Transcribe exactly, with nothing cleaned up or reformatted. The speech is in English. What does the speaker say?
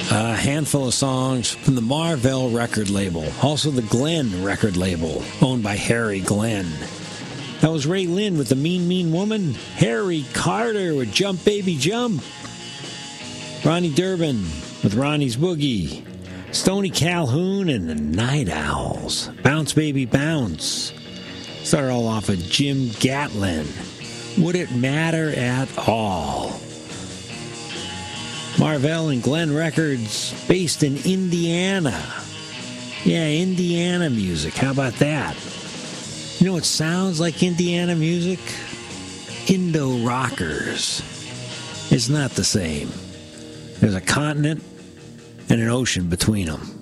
A handful of songs from the Marvell record label, also the Glenn record label, owned by Harry Glenn. That was Ray Lynn with The Mean Mean Woman, Harry Carter with Jump Baby Jump, Ronnie Durbin with Ronnie's Boogie, Stoney Calhoun and the Night Owls, Bounce Baby Bounce. Started all off with Jim Gatlin, Would It Matter at All? Marvell and Glenn Records, based in Indiana. Yeah, Indiana music. How about that? You know what sounds like Indiana music? Indo rockers. It's not the same. There's a continent and an ocean between them.